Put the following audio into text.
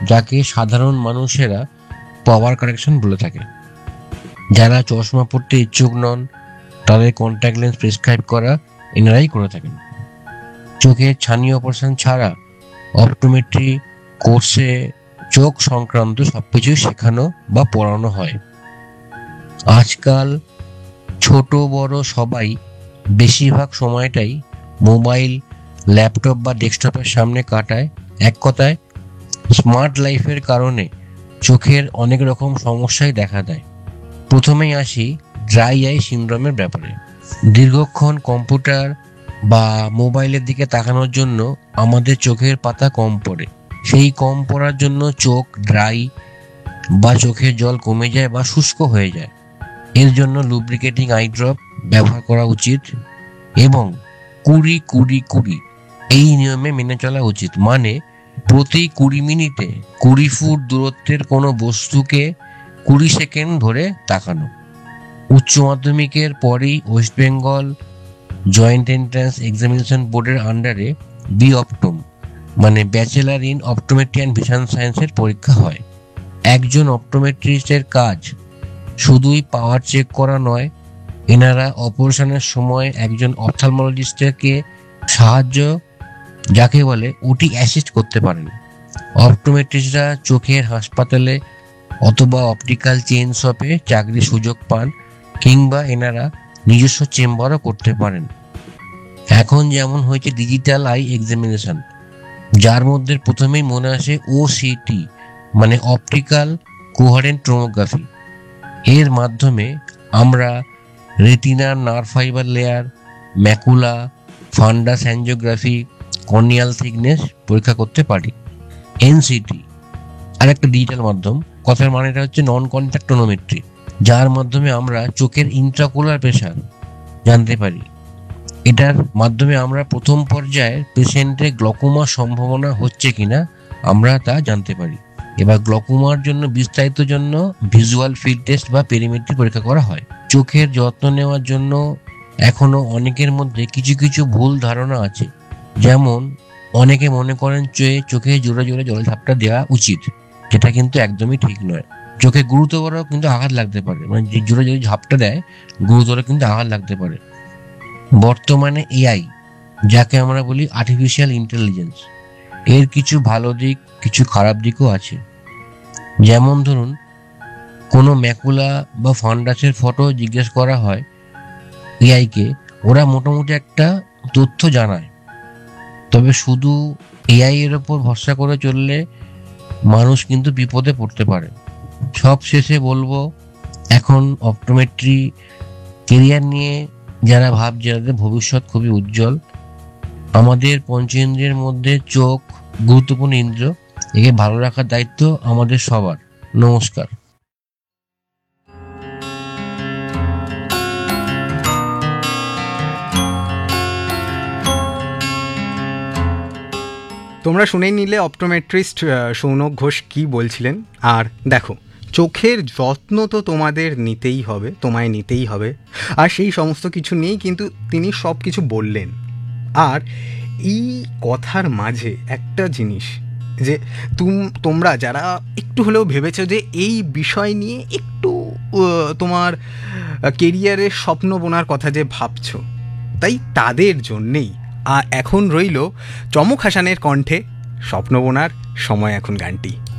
যাকে সাধারণ মানুষেরা পাওয়ার কারেকশন বলে থাকে। যারা চশমা পড়তে ইচ্ছুক নন তাদের কন্ট্যাক্ট লেন্স প্রেসক্রাইব করা এনারাই করে থাকেন। চোখের ছানি অপারেশন ছাড়া অপটোমেট্রি কোর্সে চোখ সংক্রান্ত সবকিছু শেখানো বা পড়ানো হয়। আজকাল ছোট বড় সবাই বেশিরভাগ সময়টাই মোবাইল, ল্যাপটপ বা ডেস্কটপের সামনে কাটায়। এক কথায়, স্মার্ট লাইফের কারণে চোখের অনেক রকম সমস্যাই দেখা দেয়। প্রথমেই আসি ড্রাই আই সিনড্রোমের ব্যাপারে। দীর্ঘক্ষণ কম্পিউটার বা মোবাইলের দিকে তাকানোর জন্য আমাদের চোখের পাতা কম পড়ে। সেই কম পড়ার জন্য চোখ ড্রাই বা চোখের জল কমে যায় বা শুষ্ক হয়ে যায়। এর জন্য লুব্রিকেটিং আই ড্রপ ব্যবহার করা উচিত এবং 20-20-20 এই নিয়মে মেনে চলা উচিত। মানে প্রতি 20 মিনিটে 20 ফুট দূরত্বের কোনো বস্তুকে 20 সেকেন্ড ধরে তাকানো। উচ্চ মাধ্যমিকের পরেই West Bengal joint entrance examination বোর্ডের আন্ডারে বি অপটম মানে bachelor in optometry and vision সায়েন্সের পরীক্ষা হয়। একজন অপটোমেট্রিস্টের কাজ শুধুই পাওয়ার চেক করা নয়, এনারা অপারেশনের সময় একজন অপথ্যালমোলজিস্টকে সাহায্য, যাকে বলে ওটি অ্যাসিস্ট করতে পারেন। অপটোমেট্রিস্টরা চোখের হাসপাতালে অথবা অপটিক্যাল চেইন শপে চাকরির সুযোগ পান, কিংবা এনারা নিজস্ব চেম্বারও করতে পারেন। এখন যেমন হয়েছে ডিজিটাল আই এক্সামিনেশন, যার মধ্যে প্রথমেই মনে আসে ওসিটি মানে অপটিক্যাল কোহারেন্ট টোমোগ্রাফি। এর মাধ্যমে আমরা রেটিনার nerve fibre layer, macula, ফান্ডাস angiography, corneal thickness পরীক্ষা করতে পারি। এনসিটি আর একটা ডিজিটাল মাধ্যম, কথার মানেটা হচ্ছে নন কন্ট্যাক্ট টোনোমেট্রি, যার মাধ্যমে আমরা চোখের ইন্ট্রাকুলার প্রেশার জানতে পারি। এটার মাধ্যমে আমরা প্রথম পর্যায়ের পেশেন্টের গ্লকোমার সম্ভাবনা হচ্ছে কিনা আমরা তা জানতে পারি। এবার গ্লকোমার জন্য বিস্তারিত জন্য ভিজুয়াল ফিল্ড টেস্ট বা পেরিমেট্রি পরীক্ষা করা হয়। চোখের যত্ন নেওয়ার জন্য এখনো অনেকের মধ্যে কিছু কিছু ভুল ধারণা আছে। যেমন অনেকে মনে করেন চোখে জোরে জোরে জল ঝাপটা দেওয়া উচিত, যেটা কিন্তু একদমই ঠিক নয়। চোখে গুরুতর কিন্তু আঘাত লাগতে পারে, মানে যে জোরে জোরে ঝাপটা দেয় গুরুতর কিন্তু আঘাত লাগতে পারে। বর্তমানে এআই, যাকে আমরা বলি আর্টিফিশিয়াল ইন্টেলিজেন্স, এর কিছু ভালো দিক কিছু খারাপ দিকও আছে। যেমন ধরুন, কোনো ম্যাকুলা বা ফান্ডাসের ফটো জিজ্ঞেস করা হয় এআইকে, ওরা মোটামুটি একটা তথ্য জানায়। তবে শুধু এআই এর ওপর ভরসা করে চললে মানুষ কিন্তু বিপদে পড়তে পারে। সব শেষে বলবো, এখন অপটোমেট্রি কেরিয়ার নিয়ে যারা ভাবছে যাদের ভবিষ্যৎ খুবই উজ্জ্বল। আমাদের পঞ্চেন্দ্রিয়ের মধ্যে চোখ গুরুত্বপূর্ণ ইন্দ্রিয়, একে ভালো রাখার দায়িত্ব আমাদের সবার। নমস্কার। তোমরা শুনেই নিলে অপটোমেট্রিস্ট সৌনক ঘোষ কী বলছিলেন। আর দেখো, চোখের যত্ন তো তোমাদের নিতেই হবে, তোমায় নিতেই হবে, আর সেই সমস্ত কিছু নিয়েই কিন্তু তিনি সব কিছু বললেন। আর এই কথার মাঝে একটা জিনিস, যে তোমরা যারা একটু হলেও ভেবেছো যে এই বিষয় নিয়ে একটু তোমার কেরিয়ারের স্বপ্ন বোনার কথা যে ভাবছো, তাই তাদের জন্যেই এখন রইল চমক হাসানের কণ্ঠে স্বপ্ন বোনার সময় এখন গানটি।